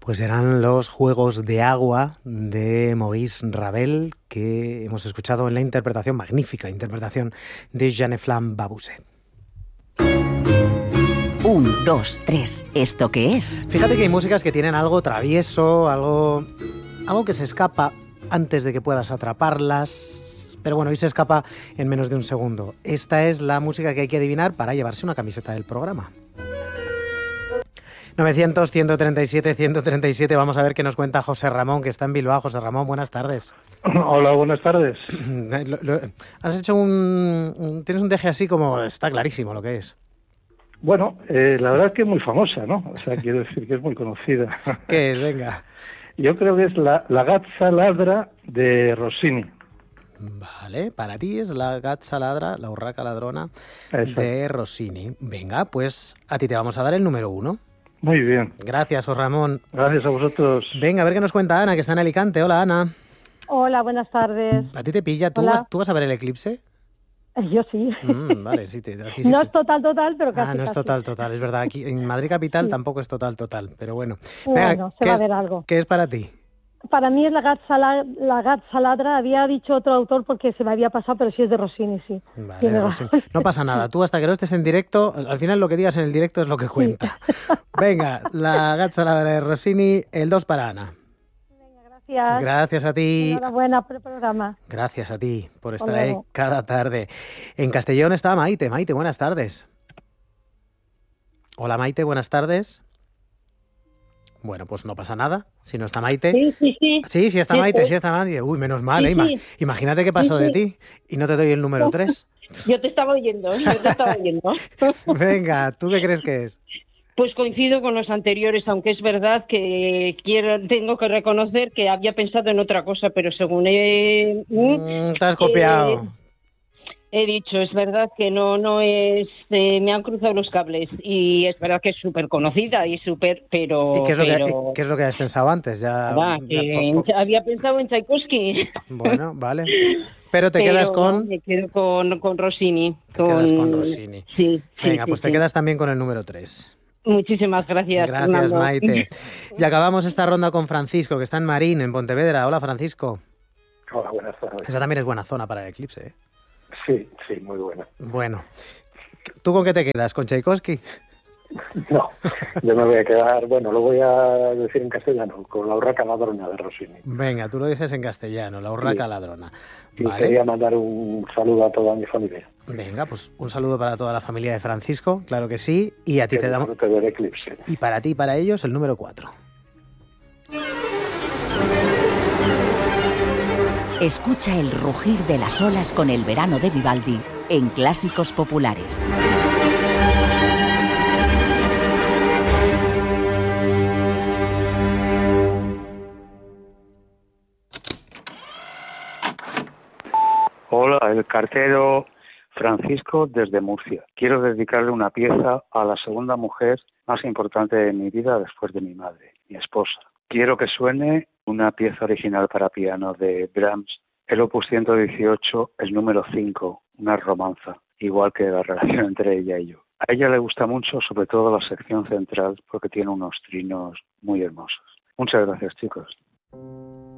Pues eran los Juegos de Agua de Maurice Ravel, que hemos escuchado en la magnífica interpretación de Jeanne-Flamme Babuset. 1, 2, 3, ¿esto qué es? Fíjate que hay músicas que tienen algo travieso, algo que se escapa antes de que puedas atraparlas, pero bueno, hoy se escapa en menos de un segundo. Esta es la música que hay que adivinar para llevarse una camiseta del programa. 900, 137, 137, vamos a ver qué nos cuenta José Ramón, que está en Bilbao. José Ramón, buenas tardes. Hola, buenas tardes. Has hecho tienes un deje así como, está clarísimo lo que es. Bueno, la verdad es que es muy famosa, ¿no? O sea, quiero decir que es muy conocida. ¿Qué es? Venga. Yo creo que es la Gazza Ladra de Rossini. Vale, para ti es la Gazza Ladra, la urraca ladrona. Exacto. De Rossini. Venga, pues a ti te vamos a dar el número 1. Muy bien. Gracias, José Ramón. Gracias a vosotros. Venga, a ver qué nos cuenta Ana, que está en Alicante. Hola, Ana. Hola, buenas tardes. ¿A ti te pilla? ¿Tú vas a ver el eclipse? Yo sí. Vale, sí. A ti sí no es total, pero casi. No es total. Es verdad, aquí en Madrid capital tampoco es total, pero bueno. Venga, se va a ver algo. ¿Qué es para ti? Para mí es la Gazza Ladra. Había dicho otro autor porque se me había pasado, pero sí es de Rossini, sí. Vale, de Rossini. No pasa nada. Tú hasta que no estés en directo, al final lo que digas en el directo es lo que cuenta. Sí. Venga, la Gazza Ladra de Rossini, el 2 para Ana. Venga, gracias. Gracias a ti. Enhorabuena por el programa. Gracias a ti por estar ahí cada tarde. En Castellón está Maite. Maite, buenas tardes. Hola, Maite, buenas tardes. Bueno, pues no pasa nada, si no está Maite. Sí. Sí está Maite. Uy, menos mal, sí. Imagínate que paso de ti y no te doy el número 3. Yo te estaba oyendo. Venga, ¿tú qué crees que es? Pues coincido con los anteriores, aunque es verdad que tengo que reconocer que había pensado en otra cosa, pero según te has copiado. He dicho, es verdad que no es... me han cruzado los cables y es verdad que es súper conocida y súper... pero... ¿Y qué es lo que has pensado antes? Había pensado en Tchaikovsky. Bueno, vale. Pero te quedas con... Me quedo con Rossini. Quedas con Rossini. Sí. Venga, pues te quedas también con el número 3. Muchísimas gracias. Gracias, Fernando. Maite. Y acabamos esta ronda con Francisco, que está en Marín, en Pontevedra. Hola, Francisco. Hola, buenas tardes. Esa también es buena zona para el eclipse, ¿eh? Sí, muy buena. Bueno, ¿tú con qué te quedas? ¿Con Tchaikovsky? No, yo me voy a quedar, lo voy a decir en castellano, con la urraca ladrona de Rossini. Venga, tú lo dices en castellano, la urraca ladrona. Vale. Y quería mandar un saludo a toda mi familia. Venga, pues un saludo para toda la familia de Francisco, claro que sí, y a ti te damos... del eclipse. Y para ti y para ellos el número 4. Escucha el rugir de las olas con el verano de Vivaldi en Clásicos Populares. Hola, el cartero Francisco desde Murcia. Quiero dedicarle una pieza a la segunda mujer más importante de mi vida después de mi madre, mi esposa. Quiero que suene una pieza original para piano de Brahms, el opus 118, el número 5, una romanza, igual que la relación entre ella y yo. A ella le gusta mucho, sobre todo la sección central, porque tiene unos trinos muy hermosos. Muchas gracias, chicos.